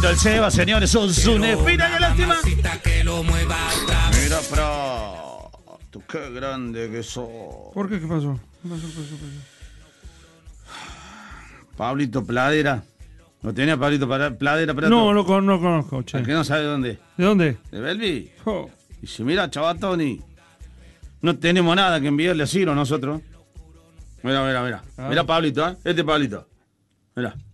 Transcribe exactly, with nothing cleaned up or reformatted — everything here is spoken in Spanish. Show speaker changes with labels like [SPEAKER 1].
[SPEAKER 1] lindo el Seba, señores. Son una espina y lástima. Mira, pero... Tú qué grande que sos.
[SPEAKER 2] ¿Por qué? ¿Qué pasó? ¿Qué pasó? ¿Qué pasó? ¿Qué pasó?
[SPEAKER 1] Pablito Pladera. ¿No tenía Pablito Pladera? Prato?
[SPEAKER 2] No, lo con- no conozco, che.
[SPEAKER 1] ¿A que no sabe dónde?
[SPEAKER 2] ¿De dónde?
[SPEAKER 1] ¿De Belvi?
[SPEAKER 2] Oh.
[SPEAKER 1] Y si mira, Chavatoni, no tenemos nada que enviarle a Ciro nosotros. Mira, mira, mira.
[SPEAKER 2] Ah.
[SPEAKER 1] Mira Pablito, ¿eh? Este Pablito. Mira.